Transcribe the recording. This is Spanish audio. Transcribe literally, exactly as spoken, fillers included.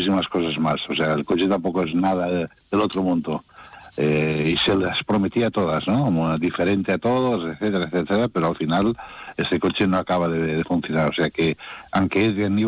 muchísimas cosas más. O sea, el coche tampoco es nada del otro mundo. Eh, y se las prometía a todas, ¿no? Como diferente a todos, etcétera, etcétera, pero al final este coche no acaba de, de funcionar. O sea que, aunque es de